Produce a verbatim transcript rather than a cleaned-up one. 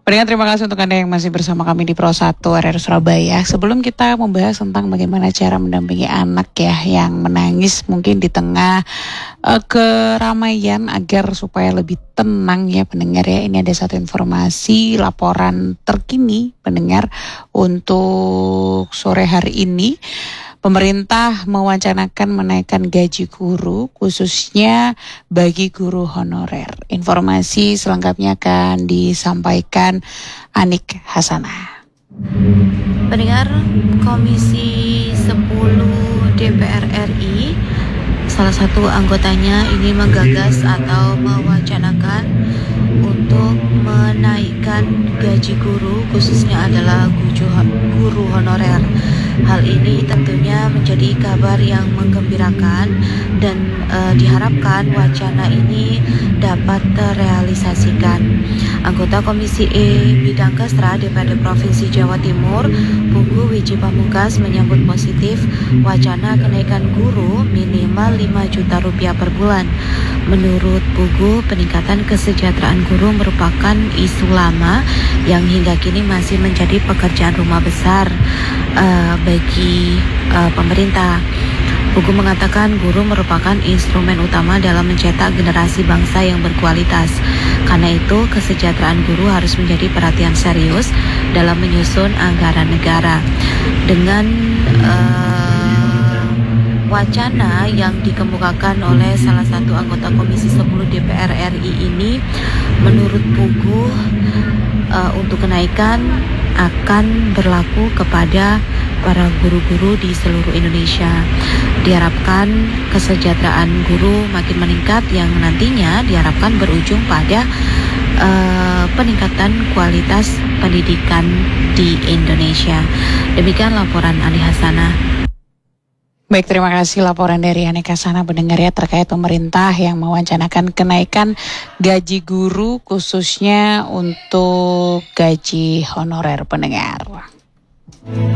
Pendengar, terima kasih untuk Anda yang masih bersama kami di Pro satu R R Surabaya. Sebelum kita membahas tentang bagaimana cara mendampingi anak ya yang menangis mungkin di tengah uh, keramaian agar supaya lebih tenang ya pendengar ya. Ini ada satu informasi laporan terkini pendengar untuk sore hari ini. Pemerintah mewacanakan menaikkan gaji guru khususnya bagi guru honorer. Informasi selengkapnya akan disampaikan Anik Hasanah. Pendengar, Komisi sepuluh D P R R I, salah satu anggotanya ini menggagas atau mewacanakan untuk menaikkan gaji guru khususnya adalah guru honorer. Hal ini tentunya menjadi kabar yang menggembirakan dan e, diharapkan wacana ini dapat terrealisasikan. Anggota Komisi E Bidang Kesra D P R D Provinsi Jawa Timur, Pugu Wiji Pamungkas menyambut positif wacana kenaikan guru minimal lima juta rupiah per bulan. Menurut Pugu, peningkatan kesejahteraan guru merupakan isu lama yang hingga kini masih menjadi pekerjaan rumah besar uh, bagi uh, pemerintah. Pugu mengatakan guru merupakan instrumen utama dalam mencetak generasi bangsa yang berkualitas. Karena itu, kesejahteraan guru harus menjadi perhatian serius dalam menyusun anggaran negara. Dengan uh, wacana yang dikemukakan oleh salah satu anggota Komisi sepuluh D P R R I ini, menurut Pugu uh, untuk kenaikan akan berlaku kepada para guru-guru di seluruh Indonesia. Diharapkan kesejahteraan guru makin meningkat yang nantinya diharapkan berujung pada uh, peningkatan kualitas pendidikan di Indonesia. Demikian laporan Anik Hasanah. Baik, terima kasih laporan dari Anik Hasanah pendengar ya terkait pemerintah yang mewacanakan kenaikan gaji guru khususnya untuk gaji honorer pendengar.